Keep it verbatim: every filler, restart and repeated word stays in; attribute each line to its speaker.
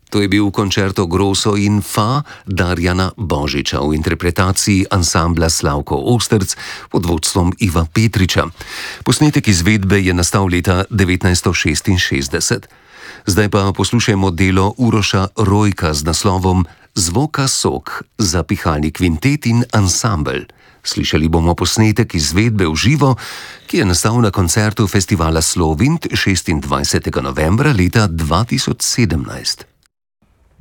Speaker 1: To je bil koncerto grosso in fa Darjana Božiča v interpretaciji ansambla Slavko Ostrc pod vodstvom Iva Petriča. Posnetek izvedbe je nastal leta devetnajststo šestinšestdeset. Zdaj pa poslušajmo delo Uroša Rojka z naslovom Zvoka sok za pihalni kvintet in ansambel. Slišali bomo posnetek izvedbe v živo, ki je nastal na koncertu festivala Slovint šestindvajsetega novembra leta dva tisoč sedemnajst.